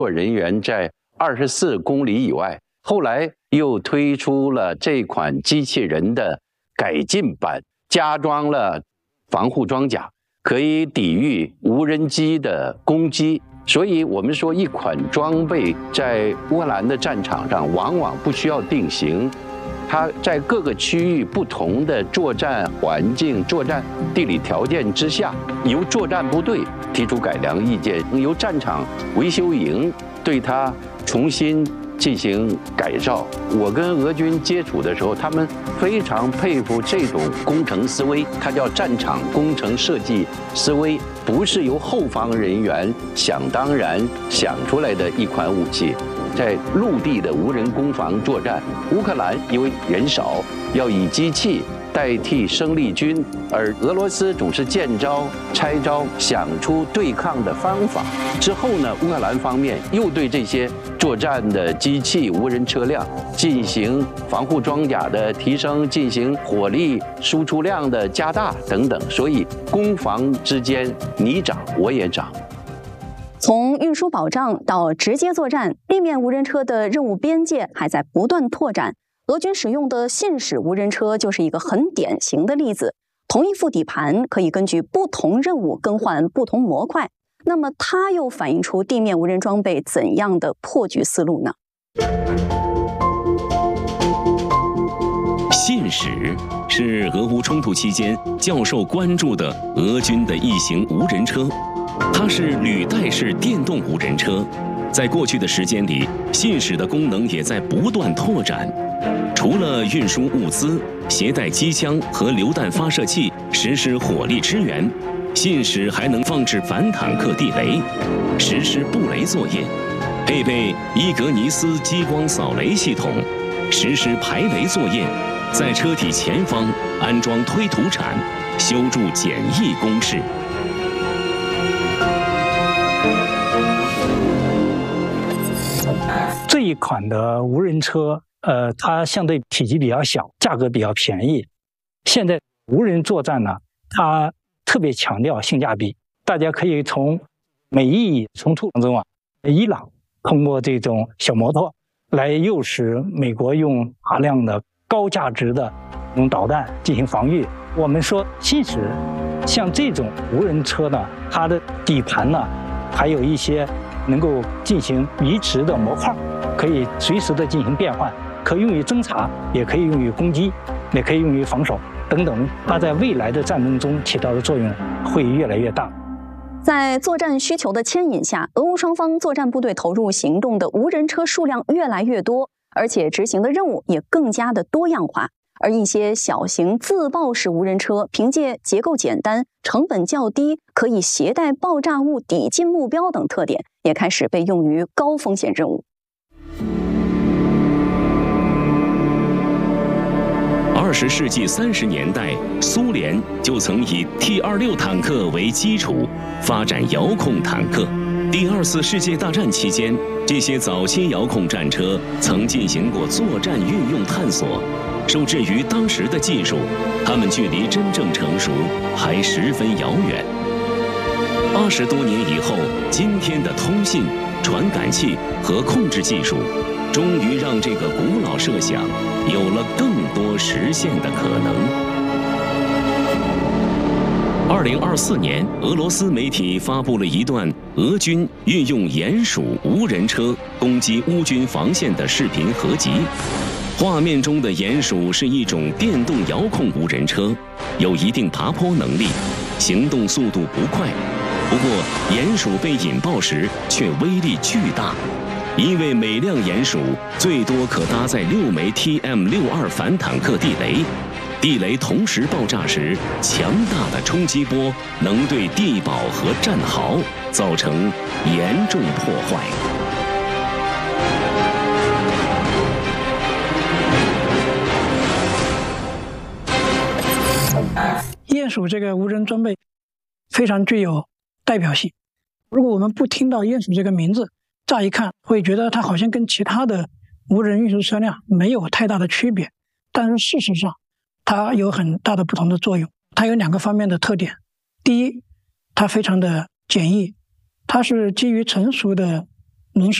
人员在24公里以外。后来又推出了这款机器人的改进版，加装了防护装甲，可以抵御无人机的攻击。所以我们说，一款装备在乌克兰的战场上往往不需要定型，它在各个区域不同的作战环境、作战地理条件之下，由作战部队提出改良意见，由战场维修营对它重新进行改造。我跟俄军接触的时候，他们非常佩服这种工程思维，它叫战场工程设计思维，不是由后方人员想当然想出来的一款武器。在陆地的无人攻防作战，乌克兰因为人少，要以机器代替生力军，而俄罗斯总是见招拆招，想出对抗的方法。之后呢，乌克兰方面又对这些作战的机器、无人车辆进行防护装甲的提升，进行火力输出量的加大等等，所以攻防之间你涨我也涨。 从运输保障到直接作战，地面无人车的任务边界还在不断拓展。俄军使用的信使无人车就是一个很典型的例子。同一副底盘可以根据不同任务更换不同模块，那么它又反映出地面无人装备怎样的破局思路呢？ 信使是俄乌冲突期间较受关注的俄军的一型无人车，它是履带式电动无人车。在过去的时间里，信使的功能也在不断拓展。除了运输物资、携带机枪和榴弹发射器实施火力支援，信使还能放置反坦克地雷，实施布雷作业，配备伊格尼斯激光扫雷系统，实施排雷作业，在车体前方安装推土铲，修筑简易工事。 这一款的无人车，它相对体积比较小，价格比较便宜。现在无人作战呢，它特别强调性价比。大家可以从美伊冲突当中啊，伊朗通过这种小摩托来诱使美国用大量的高价值的用导弹进行防御。我们说，其实像这种无人车呢，它的底盘呢，还有一些能够进行移植的模块，可以随时的进行变换，可用于侦察，也可以用于攻击，也可以用于防守等等。它在未来的战争中起到的作用会越来越大。 在作战需求的牵引下，俄乌双方作战部队投入行动的无人车数量越来越多，而且执行的任务也更加的多样化。而一些小型自爆式无人车凭借结构简单、成本较低、可以携带爆炸物抵近目标等特点，也开始被用于高风险任务。 20世纪30年代，苏联就曾以 T-26坦克为基础发展遥控坦克。第2次世界大战期间，这些早期遥控战车曾进行过作战运用探索。受制于当时的技术，它们距离真正成熟还十分遥远。80多年以后，今天的通信、传感器和控制技术，终于让这个古老设想有了更多实现的可能。2024年，俄罗斯媒体发布了一段俄军运用鼹鼠无人车攻击乌军防线的视频合集。画面中的鼹鼠是一种电动遥控无人车，有一定爬坡能力，行动速度不快。不过，鼹鼠被引爆时却威力巨大，因为每辆鼹鼠最多可搭载6枚 TM62反坦克地雷，地雷同时爆炸时，强大的冲击波能对地堡和战壕造成严重破坏。 鼹鼠这个无人装备非常具有代表性。如果我们不听到鼹鼠这个名字，乍一看会觉得它好像跟其他的无人运输车辆没有太大的区别，但是事实上它有很大的不同的作用。它有2个方面的特点。第一，它非常的简易，它是基于成熟的